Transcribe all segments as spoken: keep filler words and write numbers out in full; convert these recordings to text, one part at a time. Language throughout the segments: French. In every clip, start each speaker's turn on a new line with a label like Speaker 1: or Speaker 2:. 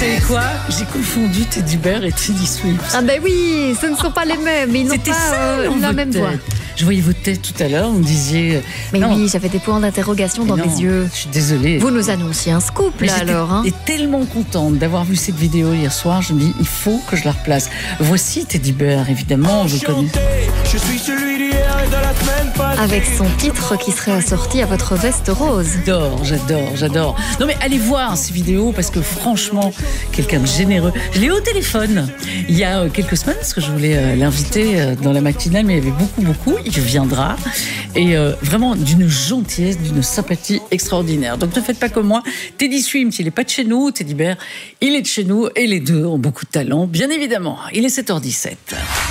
Speaker 1: savez quoi? J'ai confondu Teddy Bear et Teddy Swift.
Speaker 2: Ah ben oui, ce ne sont pas les mêmes, ils n'ont
Speaker 1: C'était
Speaker 2: pas
Speaker 1: ça,
Speaker 2: euh,
Speaker 1: dans
Speaker 2: la
Speaker 1: votre
Speaker 2: même
Speaker 1: tête.
Speaker 2: voix.
Speaker 1: Je voyais votre tête tout à l'heure, vous me disiez...
Speaker 2: Mais
Speaker 1: non,
Speaker 2: oui, j'avais des points d'interrogation dans
Speaker 1: non,
Speaker 2: mes yeux.
Speaker 1: Je suis désolée.
Speaker 2: Vous nous annonciez un scoop
Speaker 1: Mais
Speaker 2: là
Speaker 1: j'étais
Speaker 2: alors. Hein.
Speaker 1: tellement contente d'avoir vu cette vidéo hier soir, je me dis, il faut que je la replace. Voici Teddy Bear, évidemment, vous connaissez.
Speaker 3: Je suis celui d'hier et de la semaine passée.
Speaker 2: Avec son titre qui serait assorti à votre veste rose.
Speaker 1: J'adore, j'adore, j'adore. Non mais allez voir ces vidéos parce que franchement, quelqu'un de généreux. Je l'ai eu au téléphone il y a quelques semaines parce que je voulais euh, l'inviter euh, dans la matinale, mais il y avait beaucoup, beaucoup. Il viendra et euh, vraiment d'une gentillesse, d'une sympathie extraordinaire. Donc ne faites pas comme moi. Teddy Swift, il n'est pas de chez nous. Teddy Bear, il est de chez nous et les deux ont beaucoup de talent, bien évidemment. Il est sept heures dix-sept.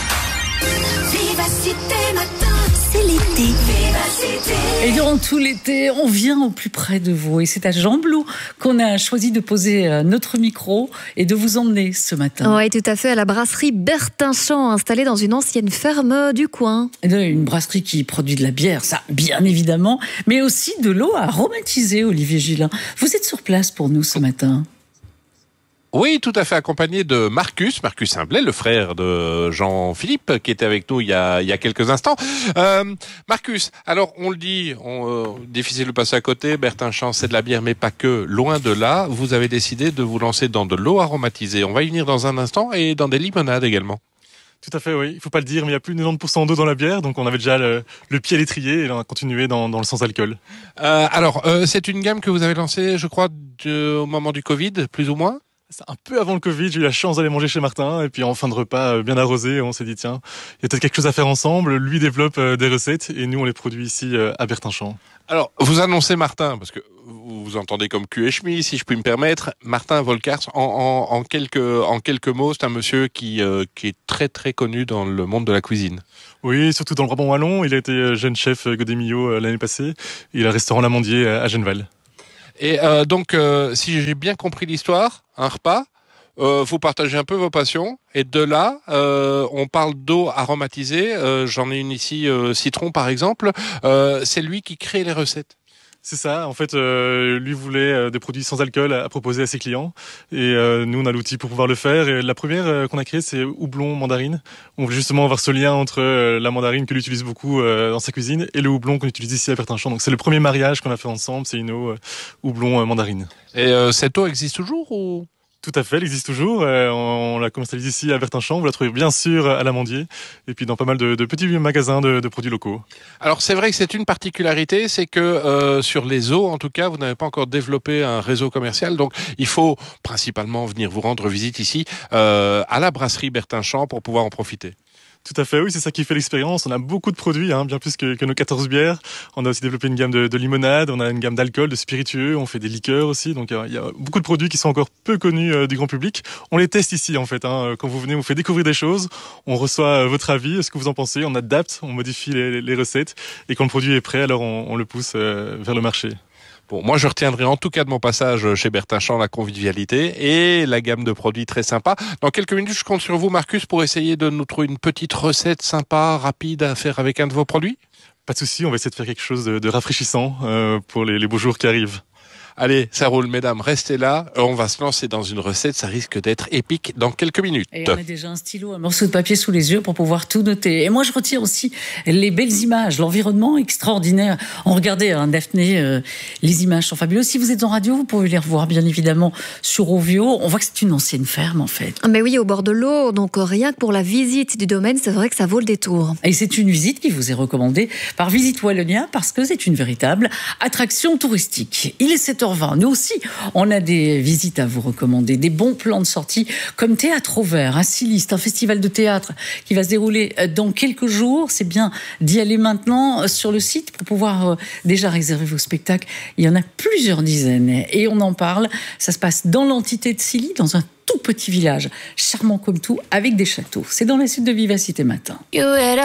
Speaker 4: Vivacité matin, c'est l'été. Vivacité.
Speaker 1: Et durant tout l'été, on vient au plus près de vous. Et c'est à Jean Blou qu'on a choisi de poser notre micro et de vous emmener ce matin.
Speaker 2: Oui, tout à fait, à la brasserie Bertinchamp, installée dans une ancienne ferme du coin.
Speaker 1: Une brasserie qui produit de la bière, ça, bien évidemment, mais aussi de l'eau aromatisée, Olivier Gillin. Vous êtes sur place pour nous ce matin?
Speaker 5: Oui, tout à fait, accompagné de Marcus, Marcus Imblet, le frère de Jean-Philippe, qui était avec nous il y a, il y a quelques instants. Euh, Marcus, alors on le dit, on, euh, difficile de passer à côté, Bertinchamp c'est de la bière, mais pas que, loin de là, vous avez décidé de vous lancer dans de l'eau aromatisée. On va y venir dans un instant, et dans des limonades également.
Speaker 6: Tout à fait, oui. Il faut pas le dire, mais il y a plus de quatre-vingt-dix pour cent d'eau dans la bière, donc on avait déjà le, le pied à l'étrier et on a continué dans, dans le sans alcool.
Speaker 5: Euh, alors, euh, c'est une gamme que vous avez lancée, je crois, de, au moment du Covid, plus ou moins?
Speaker 6: C'est un peu avant le Covid, j'ai eu la chance d'aller manger chez Martin, et puis en fin de repas bien arrosé, on s'est dit tiens, il y a peut-être quelque chose à faire ensemble. Lui développe des recettes et nous on les produit ici à Bertinchamp.
Speaker 5: Alors, vous annoncez Martin, parce que vous vous entendez comme cul et chemise, si je puis me permettre. Martin Volkers, en, en, en, quelques, en quelques mots, c'est un monsieur qui, euh, qui est très très connu dans le monde de la cuisine.
Speaker 6: Oui, surtout dans le Brabant wallon. Il a été jeune chef Godemillot l'année passée. Il a un restaurant L'Amandier à Genneval.
Speaker 5: Et euh, donc, euh, si j'ai bien compris l'histoire, un repas, euh, vous partagez un peu vos passions, et de là, euh, on parle d'eau aromatisée. Euh, j'en ai une ici, euh, citron par exemple. Euh, c'est lui qui crée les recettes.
Speaker 6: C'est ça. En fait, euh, lui voulait euh, des produits sans alcool à, à proposer à ses clients, et euh, nous on a l'outil pour pouvoir le faire. Et la première euh, qu'on a créée, c'est houblon mandarine. On voulait justement avoir ce lien entre euh, la mandarine que lui utilise beaucoup euh, dans sa cuisine et le houblon qu'on utilise ici à Bertinchamp. Donc c'est le premier mariage qu'on a fait ensemble. C'est une eau euh, houblon euh, mandarine.
Speaker 5: Et euh, cette eau existe toujours ou?
Speaker 6: Tout à fait, elle existe toujours. Euh, on la commercialise ici à Bertinchamp. Vous la trouvez bien sûr à l'Amandier et puis dans pas mal de, de petits magasins de, de produits locaux.
Speaker 5: Alors c'est vrai que c'est une particularité, c'est que euh, sur les eaux, en tout cas, vous n'avez pas encore développé un réseau commercial. Donc il faut principalement venir vous rendre visite ici euh, à la brasserie Bertinchamp pour pouvoir en profiter.
Speaker 6: Tout à fait, oui, c'est ça qui fait l'expérience. On a beaucoup de produits, hein, bien plus que, que nos quatorze bières. On a aussi développé une gamme de, de limonade, on a une gamme d'alcool, de spiritueux, on fait des liqueurs aussi. Donc il y a beaucoup de produits qui sont encore peu connus euh, du grand public. On les teste ici en fait. Hein. Quand vous venez, on vous fait découvrir des choses, on reçoit euh, votre avis, ce que vous en pensez, on adapte, on modifie les, les recettes. Et quand le produit est prêt, alors on, on le pousse euh, vers le marché.
Speaker 5: Bon, moi je retiendrai en tout cas de mon passage chez Bertinchamp la convivialité et la gamme de produits très sympa. Dans quelques minutes, je compte sur vous, Marcus, pour essayer de nous trouver une petite recette sympa, rapide à faire avec un de vos produits.
Speaker 6: Pas de souci, on va essayer de faire quelque chose de, de rafraîchissant euh, pour les, les beaux jours qui arrivent.
Speaker 5: Allez, ça roule, mesdames, restez là. On va se lancer dans une recette, ça risque d'être épique dans quelques minutes.
Speaker 1: Et on a déjà un stylo, un morceau de papier sous les yeux pour pouvoir tout noter. Et moi, je retiens aussi les belles images, l'environnement extraordinaire. On regardait, hein, Daphné, euh, les images sont fabuleuses. Si vous êtes en radio, vous pouvez les revoir, bien évidemment, sur Ovio. On voit que c'est une ancienne ferme, en fait.
Speaker 2: Mais oui, au bord de l'eau. Donc, rien que pour la visite du domaine, c'est vrai que ça vaut le détour.
Speaker 1: Et c'est une visite qui vous est recommandée par Visite Wallonia parce que c'est une véritable attraction touristique. Il est sept heures vingt. Nous aussi, on a des visites à vous recommander, des bons plans de sortie comme Théâtre au Vert, un Siliste, un festival de théâtre qui va se dérouler dans quelques jours. C'est bien d'y aller maintenant sur le site pour pouvoir déjà réserver vos spectacles. Il y en a plusieurs dizaines et on en parle. Ça se passe dans l'entité de Silly, dans un tout petit village, charmant comme tout, avec des châteaux. C'est dans la suite de Vivacité Matin.